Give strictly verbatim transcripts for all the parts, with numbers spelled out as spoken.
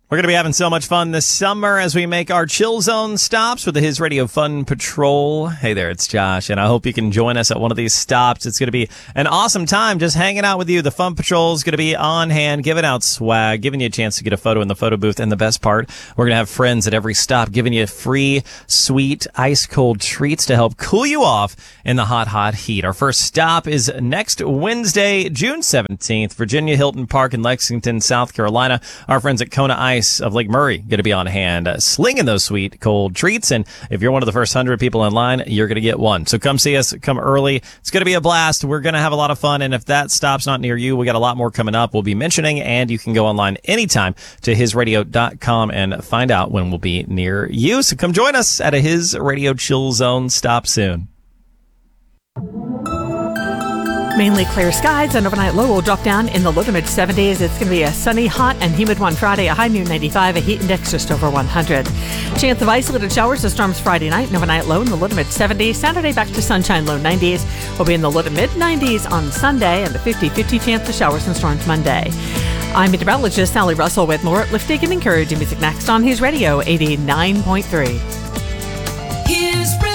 We're going to be having so much fun this summer as we make our Chill Zone stops with the His Radio Fun Patrol. Hey there, it's Josh, and I hope you can join us at one of these stops. It's going to be an awesome time just hanging out with you. The Fun Patrol is going to be on hand, giving out swag, giving you a chance to get a photo in the photo booth. And the best part, we're going to have friends at every stop giving you free, sweet, ice-cold treats to help cool you off in the hot, hot heat. Our first stop is next Wednesday, June seventeenth, Virginia Hilton Park in Lexington, South Carolina. Our friends at Kona Ice of Lake Murray going to be on hand, uh, slinging those sweet, cold treats. And if you're one of the first hundred people in line, you're going to get one. So come see us, come early. It's going to be a blast. We're going to have a lot of fun. And if that stop's not near you, we got a lot more coming up we'll be mentioning. And you can go online anytime to his radio dot com and find out when we'll be near you. So come join us at a His Radio Chill Zone stop soon. Mainly clear skies, an overnight low will drop down in the low to mid seventies. It's going to be a sunny, hot, and humid one Friday, a high near ninety-five, a heat index just over one hundred. Chance of isolated showers and storms Friday night, an overnight low in the low to mid seventies. Saturday back to sunshine, low nineties. We'll be in the low to mid nineties on Sunday, and a fifty-fifty chance of showers and storms Monday. I'm meteorologist Sally Russell with more uplifting and encouraging music next on His Radio eighty-nine point three. His Radio.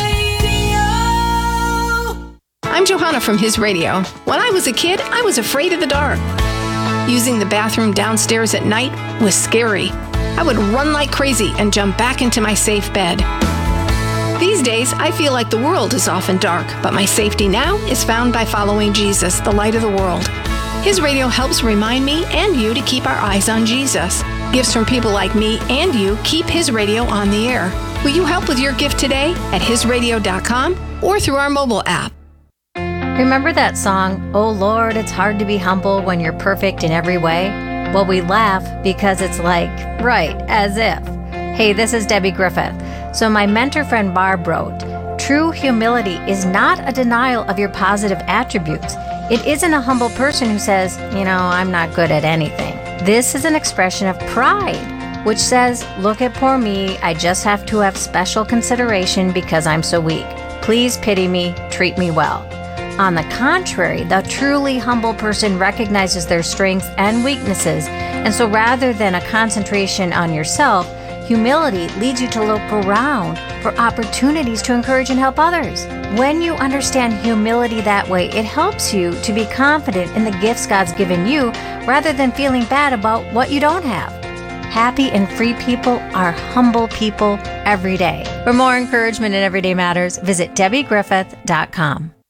I'm Johanna from His Radio. When I was a kid, I was afraid of the dark. Using the bathroom downstairs at night was scary. I would run like crazy and jump back into my safe bed. These days, I feel like the world is often dark, but my safety now is found by following Jesus, the light of the world. His Radio helps remind me and you to keep our eyes on Jesus. Gifts from people like me and you keep His Radio on the air. Will you help with your gift today at his radio dot com or through our mobile app? Remember that song, "Oh Lord, it's hard to be humble when you're perfect in every way"? Well, we laugh because it's like, right, as if. Hey, this is Debbie Griffith. So my mentor friend Barb wrote, "True humility is not a denial of your positive attributes. It isn't a humble person who says, you know, I'm not good at anything. This is an expression of pride, which says, look at poor me, I just have to have special consideration because I'm so weak. Please pity me, treat me well." On the contrary, the truly humble person recognizes their strengths and weaknesses, and so rather than a concentration on yourself, humility leads you to look around for opportunities to encourage and help others. When you understand humility that way, it helps you to be confident in the gifts God's given you rather than feeling bad about what you don't have. Happy and free people are humble people every day. For more encouragement in Everyday Matters, visit debbie griffith dot com.